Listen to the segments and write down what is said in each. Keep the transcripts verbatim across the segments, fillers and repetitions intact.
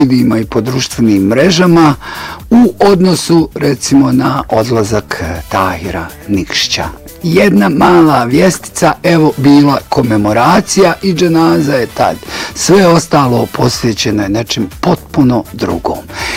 medijima i po društvenim mrežama u odnosu recimo na odlazak Tahira Nikšića. Jedna mala vjestica, evo bila komemoracija i dženaza je tad. Sve ostalo posvećeno je nečem potpuno drugom.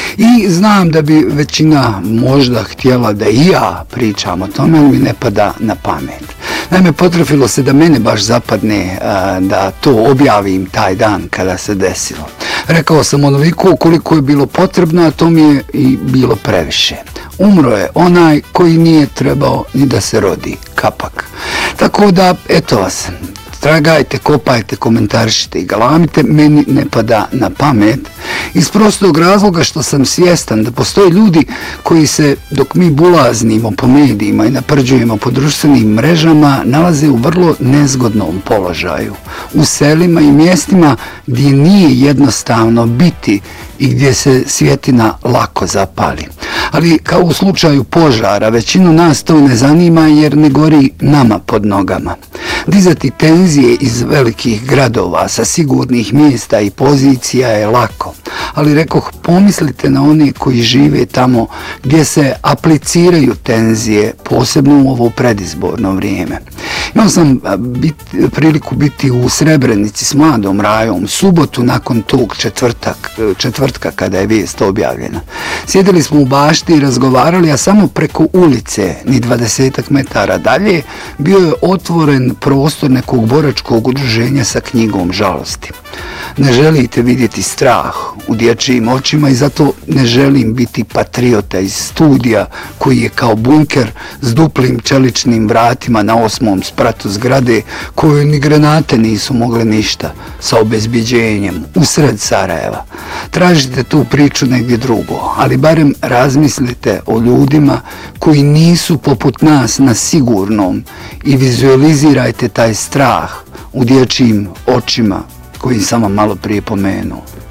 I znam da bi većina možda htjela da i ja pričam o tome, ali mi ne pada na pamet. Naime, potrafilo se da mene baš zapadne a, da to objavim taj dan kada se desilo. Rekao sam onoliko koliko je bilo potrebno, a to mi je i bilo previše. Umro je onaj koji nije trebao ni da se rodi, kapak. Tako da, eto vas, tragajte, kopajte, komentarišite i galamite, meni ne pada na pamet. Iz prostog razloga što sam svjestan da postoje ljudi koji se, dok mi bulaznimo po medijima i naprđujemo po društvenim mrežama, nalaze u vrlo nezgodnom položaju. U selima i mjestima gdje nije jednostavno biti i gdje se svjetina lako zapali. Ali kao u slučaju požara, većinu nas to ne zanima jer ne gori nama pod nogama. Dizati tenzije iz velikih gradova sa sigurnih mjesta i pozicija je lako, ali rekoh, pomislite na one koji žive tamo gdje se apliciraju tenzije, posebno u ovo predizborno vrijeme. Imao sam bit, priliku biti u Srebrenici s mladom Rajom, subotu nakon tog četvrtak, četvrtka kada je vijest objavljena. Sjedili smo u bašti i razgovarali, a samo preko ulice, ni dvadesetak metara dalje, bio je otvoren prostor nekog boračkog udruženja sa knjigom žalosti. Ne želite vidjeti strah u dječjim očima i zato ne želim biti patriota iz studija koji je kao bunker s duplim čeličnim vratima na osmom spratu zgrade koju ni granate nisu mogle ništa sa obezbjeđenjem usred Sarajeva. Tražite tu priču negdje drugo, ali barem razmislite o ljudima koji nisu poput nas na sigurnom i vizualizirajte taj strah u dječjim očima koji sam vam malo prije pomenuo.